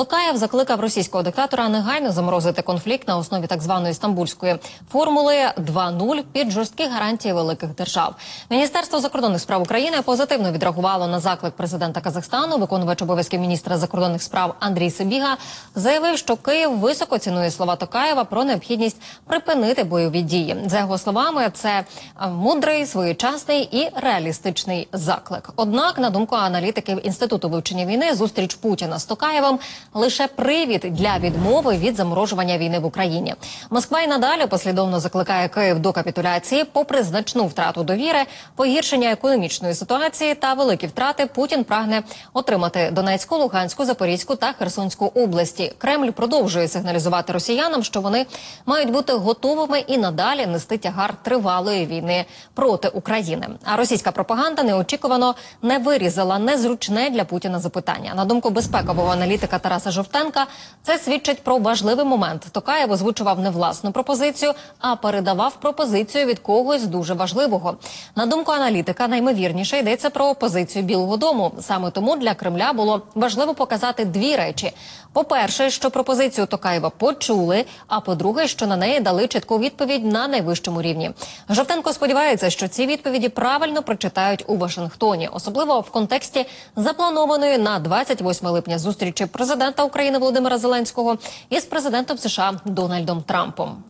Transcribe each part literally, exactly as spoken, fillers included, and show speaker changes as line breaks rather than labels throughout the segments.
Токаєв закликав російського диктатора негайно заморозити конфлікт на основі так званої стамбульської формули два нуль під жорсткі гарантії великих держав. Міністерство закордонних справ України позитивно відреагувало на заклик президента Казахстану. Виконувач обов'язків міністра закордонних справ Андрій Сибіга заявив, що Київ високо цінує слова Токаєва про необхідність припинити бойові дії. За його словами, це мудрий, своєчасний і реалістичний заклик. Однак, на думку аналітиків Інституту вивчення війни, зустріч Путіна з Токаєвим – лише привід для відмови від заморожування війни в Україні. Москва й надалі послідовно закликає Київ до капітуляції. Попри значну втрату довіри, погіршення економічної ситуації та великі втрати, Путін прагне отримати Донецьку, Луганську, Запорізьку та Херсонську області. Кремль продовжує сигналізувати росіянам, що вони мають бути готовими і надалі нести тягар тривалої війни проти України. А російська пропаганда неочікувано не вирізала незручне для Путіна запитання. На думку безпекового аналітика Тараса Жовтенка, це свідчить про важливий момент. Токаєв озвучував не власну пропозицію, а передавав пропозицію від когось дуже важливого. На думку аналітика, наймовірніше йдеться про позицію Білого дому. Саме тому для Кремля було важливо показати дві речі. По-перше, що пропозицію Токаєва почули, а по-друге, що на неї дали чітку відповідь на найвищому рівні. Жовтенко сподівається, що ці відповіді правильно прочитають у Вашингтоні, особливо в контексті запланованої на двадцять восьме липня зустрічі президента України Володимира Зеленського із президентом США Дональдом Трампом.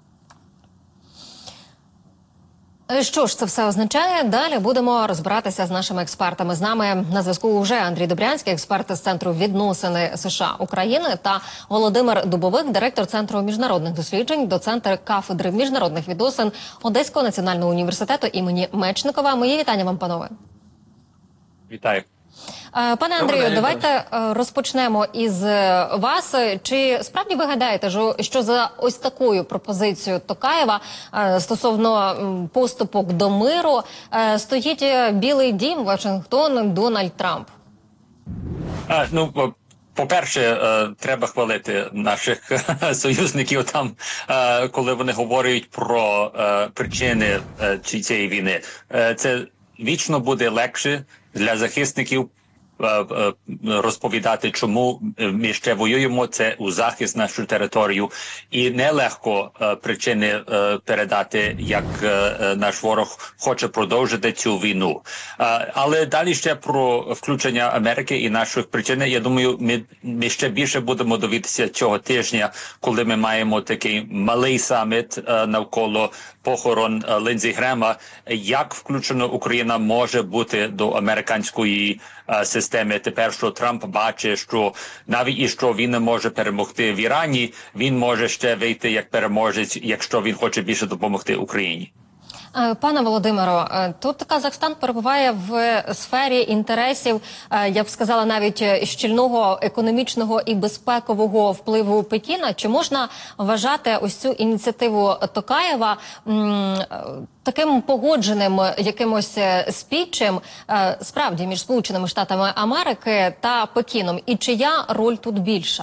Що ж це все означає? Далі будемо розбиратися з нашими експертами. З нами на зв'язку вже Андрій Добрянський, експерт з Центру відносини США-України, та Володимир Дубовик, директор Центру міжнародних досліджень, доцент кафедри міжнародних відносин Одеського національного університету імені Мечникова. Мої вітання вам, панове.
Вітаю.
Пане Андрію, давайте розпочнемо із вас. Чи справді ви гадаєте, що за ось такою пропозицією Токаєва стосовно поступок до миру стоїть Білий дім, Вашингтон, Дональд Трамп?
А, ну, по-перше, треба хвалити наших союзників там, коли вони говорять про причини цієї війни. Це вічно буде легше для захисників розповідати, чому ми ще воюємо, це у захист нашу територію. І нелегко причини передати, як наш ворог хоче продовжити цю війну. Але далі ще про включення Америки і наших причин, я думаю, ми, ми ще більше будемо дивитися цього тижня, коли ми маємо такий малий саміт навколо похорон Ліндзі Грема, як включена Україна може бути до американської системи. Тепер, що Трамп бачить, що навіть і що він не може перемогти в Ірані, він може ще вийти як переможець, якщо він хоче більше допомогти Україні.
Пане Володимиро, тут Казахстан перебуває в сфері інтересів, я б сказала, навіть щільного економічного і безпекового впливу Пекіна. Чи можна вважати ось цю ініціативу Токаєва м, таким погодженим якимось спічем справді між Сполученими Штатами Америки та Пекіном? І чия роль тут більша?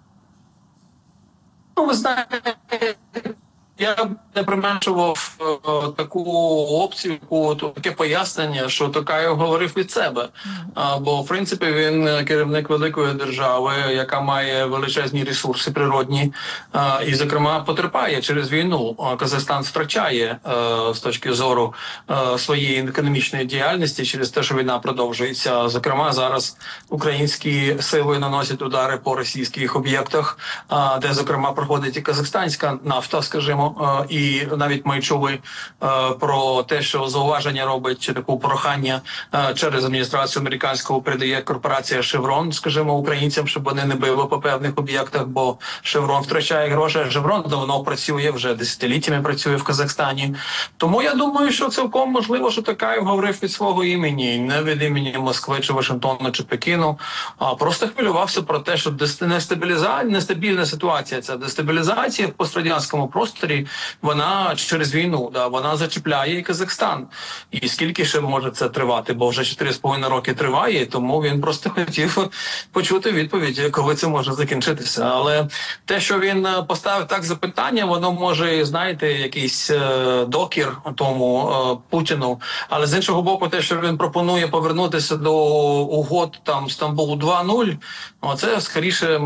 Ну, ви знаєте, я б не применшував е, таку опцію, таке пояснення, що Токаєв говорив від себе. А, бо, в принципі, він керівник великої держави, яка має величезні ресурси природні, а, і, зокрема, потерпає через війну. А Казахстан втрачає е, з точки зору е, своєї економічної діяльності через те, що війна продовжується. Зокрема, зараз українські сили наносять удари по російських об'єктах, а, де, зокрема, проходить і казахстанська нафта, скажімо. І навіть ми чули про те, що зауваження робить чи таку прохання через адміністрацію американську передає корпорація Шеврон, скажімо, українцям, щоб вони не били по певних об'єктах, бо Шеврон втрачає гроші. Шеврон давно працює, вже десятиліттями працює в Казахстані. Тому я думаю, що цілком можливо, що Токаєв говорив від свого імені, не від імені Москви, чи Вашингтона, чи Пекіну, а просто хвилювався про те, що нестабільна ситуація, ця дестабілізація в пострадянському просторі, вона через війну, да, вона зачіпляє і Казахстан. І скільки ще може це тривати, бо вже чотири з половиною роки триває, тому він просто хотів почути відповідь, коли це може закінчитися. Але те, що він поставив так запитання, воно може, знаєте, якийсь е, докір тому е, Путіну. Але з іншого боку, те, що він пропонує повернутися до угод там Стамбул два нуль, це скоріше